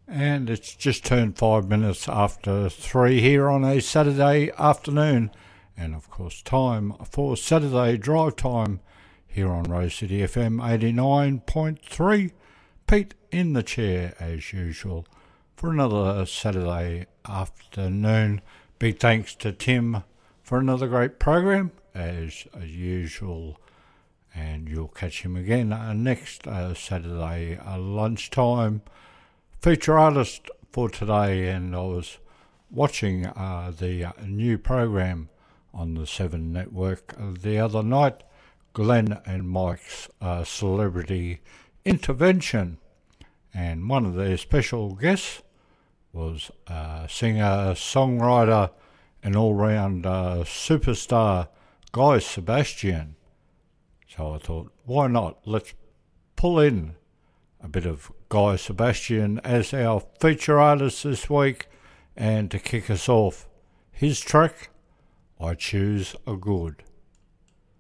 And it's just turned 5 minutes after 3 here on a Saturday afternoon. And of course, time for Saturday drive time here on Rose City FM 89.3. Pete in the chair as usual for another Saturday afternoon. Big thanks to Tim for another great program as usual. And you'll catch him again next Saturday lunchtime. Feature artist for today, and I was watching the new program on the 7 Network the other night, Glenn and Mike's Celebrity Intervention, and one of their special guests was singer, songwriter and all-round superstar Guy Sebastian. So I thought, why not? Let's pull in a bit of Guy Sebastian as our feature artist this week, and to kick us off, his track, I Choose a Good.